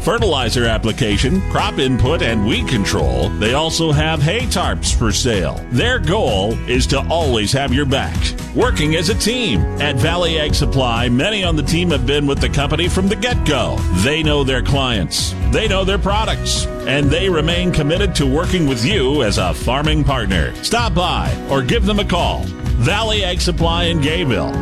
fertilizer application, crop input, and weed control. They also have hay tarps for sale. Their goal is to always have your back. Working as a team. At Valley Ag Supply, many on the team have been with the company from the get-go. They know their clients. They know their products. And they remain committed to working with you as a farming partner. Stop by or give them a call. Valley Ag Supply in Gayville.